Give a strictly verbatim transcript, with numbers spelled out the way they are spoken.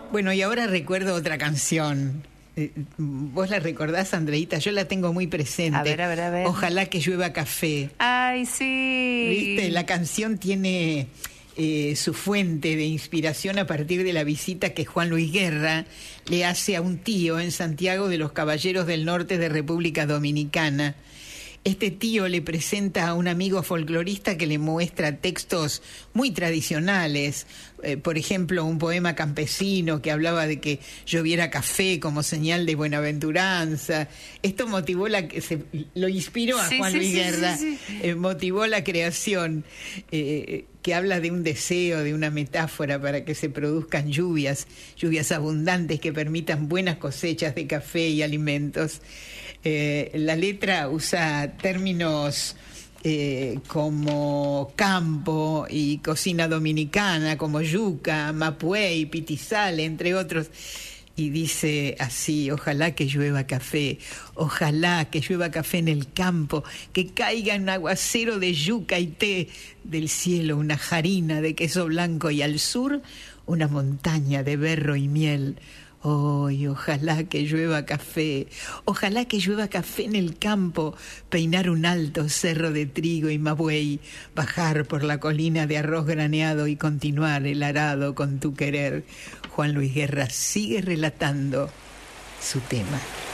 Bueno, y ahora recuerdo otra canción. Eh, ¿Vos la recordás, Andreita? Yo la tengo muy presente. A ver, a ver, a ver. Ojalá que llueva café. Ay, sí. ¿Viste? La canción tiene eh, su fuente de inspiración a partir de la visita que Juan Luis Guerra le hace a un tío en Santiago de los Caballeros del Norte de República Dominicana. Este tío le presenta a un amigo folclorista que le muestra textos muy tradicionales, eh, por ejemplo, un poema campesino que hablaba de que lloviera café como señal de buenaventuranza. Esto motivó la que se lo inspiró a Sí, Juan sí, Luis sí, Guerra, sí, sí. eh, motivó la creación, eh, que habla de un deseo, de una metáfora para que se produzcan lluvias, lluvias abundantes que permitan buenas cosechas de café y alimentos. Eh, la letra usa términos eh, como campo y cocina dominicana, como yuca, mapuey, pitizal, entre otros. Y dice así: ojalá que llueva café, ojalá que llueva café en el campo, que caiga un aguacero de yuca y té, del cielo una jarina de queso blanco y al sur una montaña de berro y miel. ¡Ay, ojalá que llueva café! Ojalá que llueva café en el campo, peinar un alto cerro de trigo y mabuey, bajar por la colina de arroz graneado y continuar el arado con tu querer. Juan Luis Guerra sigue relatando su tema.